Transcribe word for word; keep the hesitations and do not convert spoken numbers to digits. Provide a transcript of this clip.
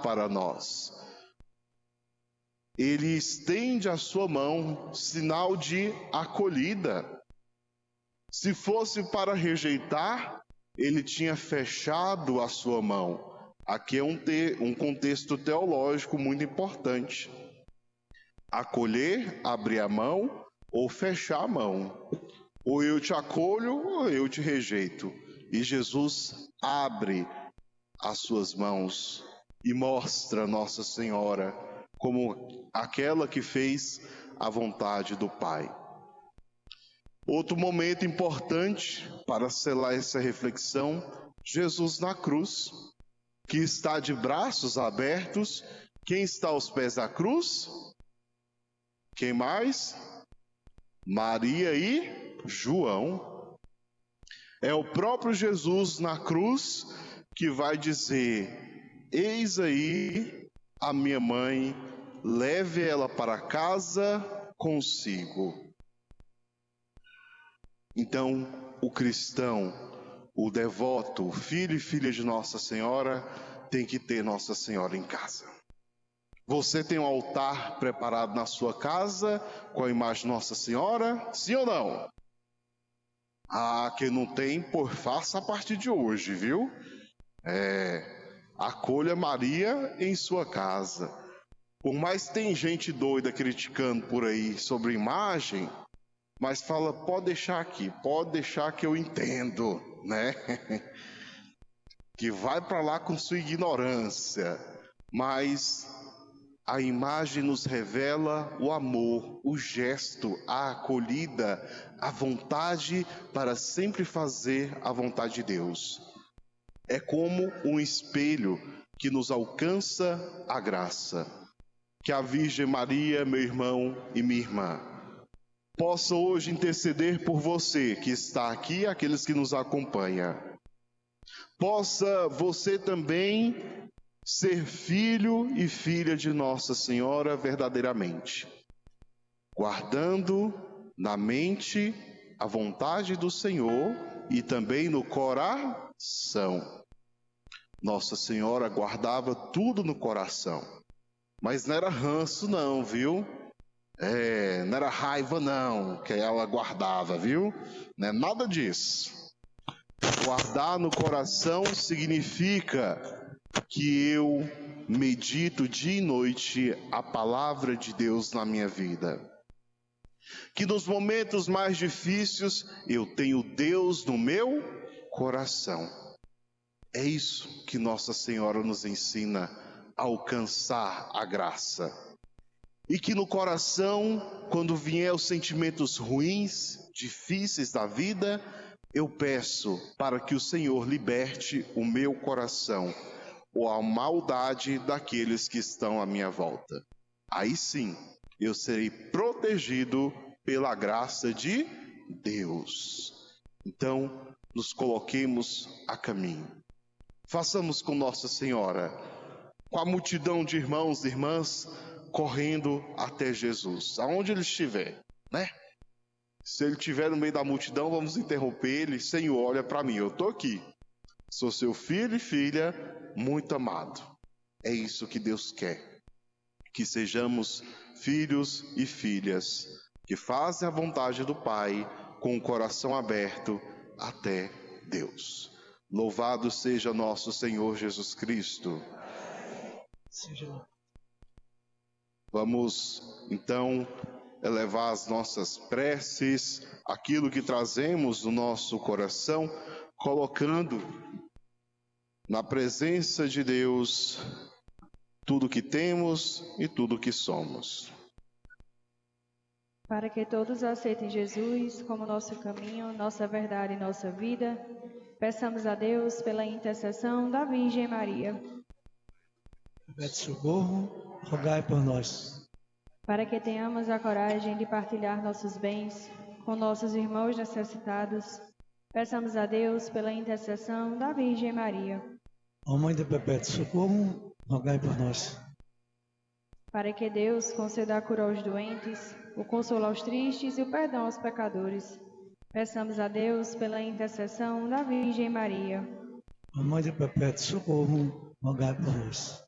para nós. Ele estende a sua mão, sinal de acolhida. Se fosse para rejeitar, ele tinha fechado a sua mão. Aqui é um, te- um contexto teológico muito importante. Acolher, abrir a mão ou fechar a mão. Ou eu te acolho ou eu te rejeito. E Jesus abre as suas mãos e mostra Nossa Senhora como aquela que fez a vontade do Pai. Outro momento importante para selar essa reflexão, Jesus na cruz, que está de braços abertos. Quem está aos pés da cruz? Quem mais? Maria e João. É o próprio Jesus na cruz que vai dizer: eis aí a minha mãe, leve ela para casa consigo. Então, o cristão, o devoto, o filho e filha de Nossa Senhora, tem que ter Nossa Senhora em casa. Você tem um altar preparado na sua casa com a imagem de Nossa Senhora? Sim ou não? Ah, quem não tem, por faça a partir de hoje, viu? É, acolha Maria em sua casa. Por mais que tem gente doida criticando por aí sobre imagem, mas fala, pode deixar aqui, pode deixar que eu entendo, né? Que vai para lá com sua ignorância, mas a imagem nos revela o amor, o gesto, a acolhida, a vontade para sempre fazer a vontade de Deus. É como um espelho que nos alcança a graça. Que a Virgem Maria, meu irmão e minha irmã, possa hoje interceder por você que está aqui e aqueles que nos acompanham. Possa você também ser filho e filha de Nossa Senhora verdadeiramente, guardando na mente a vontade do Senhor e também no coração. Nossa Senhora guardava tudo no coração, mas não era ranço não, viu? É, não era raiva não, que ela guardava, viu? Não é nada disso. Guardar no coração significa que eu medito dia e noite a palavra de Deus na minha vida. Que nos momentos mais difíceis eu tenho Deus no meu coração. É isso que Nossa Senhora nos ensina a alcançar a graça. E que no coração, quando vier os sentimentos ruins, difíceis da vida, eu peço para que o Senhor liberte o meu coração, ou a maldade daqueles que estão à minha volta. Aí sim, eu serei protegido pela graça de Deus. Então, nos coloquemos a caminho. Façamos com Nossa Senhora, com a multidão de irmãos e irmãs, correndo até Jesus, aonde ele estiver, né? Se ele estiver no meio da multidão, vamos interromper ele. Senhor, olha para mim, eu estou aqui. Sou seu filho e filha muito amado. É isso que Deus quer. Que sejamos filhos e filhas que fazem a vontade do Pai com o coração aberto até Deus. Louvado seja nosso Senhor Jesus Cristo. Seja. Vamos então elevar as nossas preces, aquilo que trazemos no nosso coração, colocando na presença de Deus tudo que temos e tudo que somos. Para que todos aceitem Jesus como nosso caminho, nossa verdade e nossa vida, peçamos a Deus pela intercessão da Virgem Maria. Pede socorro, rogai por nós. Para que tenhamos a coragem de partilhar nossos bens com nossos irmãos necessitados, peçamos a Deus pela intercessão da Virgem Maria. Ó Mãe do Perpétuo Socorro, rogai por nós. Para que Deus conceda a cura aos doentes, o consolo aos tristes e o perdão aos pecadores, peçamos a Deus pela intercessão da Virgem Maria. Ó Mãe do Perpétuo Socorro, rogai por nós.